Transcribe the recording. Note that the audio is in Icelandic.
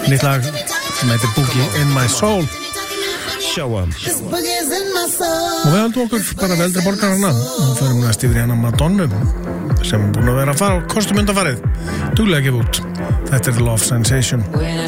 nýtt lag sem heitir Boogie in My Soul. Sjáum. Og við höldum okkur bara veldri borgarana og förum næst yfir hana Madonna sem er búin að vera að fara á kostumyndafarið duglega gefið út. Þetta er Love Sensation.